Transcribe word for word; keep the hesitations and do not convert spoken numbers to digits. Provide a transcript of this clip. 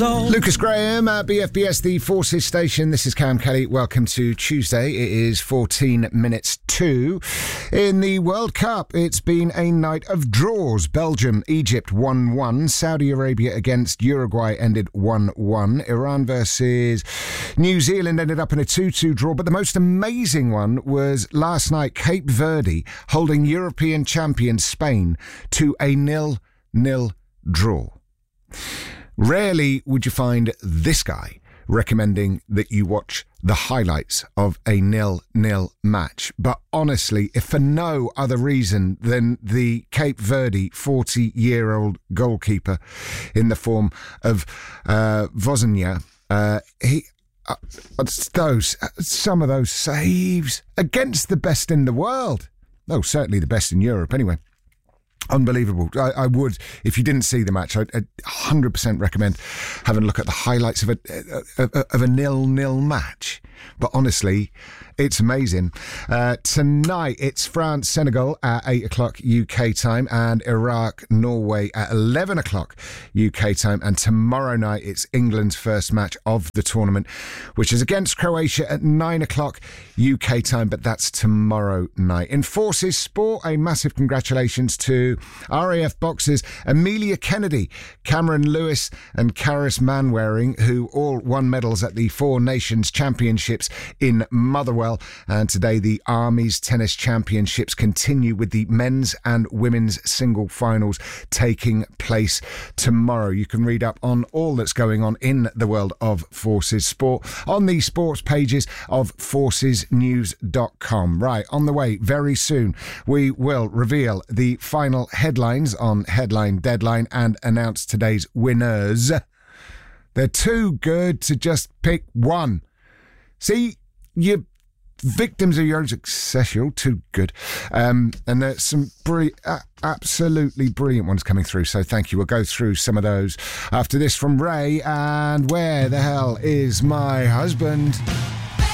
Lucas Graham at B F B S, the Forces Station. This is Cam Kelly. Welcome to Tuesday. It is fourteen minutes to. In the World Cup, it's been a night of draws. Belgium, Egypt one one. Saudi Arabia against Uruguay ended one one. Iran versus New Zealand ended up in a two two draw. But the most amazing one was last night, Cape Verde holding European champion Spain to a nil nil draw. Rarely would you find this guy recommending that you watch the highlights of a nil nil match. But honestly, if for no other reason than the Cape Verde forty-year-old goalkeeper in the form of uh, Voznia, uh, he... Uh, those some of those saves against the best in the world. Oh, certainly the best in Europe anyway. Unbelievable. I, I would, if you didn't see the match, I'd, I'd one hundred percent recommend having a look at the highlights of a of, of a nil-nil match. But honestly, it's amazing. Uh, tonight, it's France-Senegal at eight o'clock U K time and Iraq-Norway at eleven o'clock U K time. And tomorrow night, it's England's first match of the tournament, which is against Croatia at nine o'clock U K time, but that's tomorrow night. In Forces Sport, a massive congratulations to R A F boxers Amelia Kennedy, Cameron Lewis and Karis Manwaring, who all won medals at the Four Nations Championships in Motherwell. And today the Army's Tennis Championships continue with the men's and women's single finals taking place tomorrow. You can read up on all that's going on in the world of Forces Sport on the sports pages of forces news dot com. Right, on the way very soon, we will reveal the final headlines on Headline Deadline and announce today's winners. They're too good to just pick one. See, you're victims of your own success. You're all too good. Um, and there's some brilliant, uh, absolutely brilliant ones coming through. So thank you. We'll go through some of those after this from Ray. And where the hell is my husband?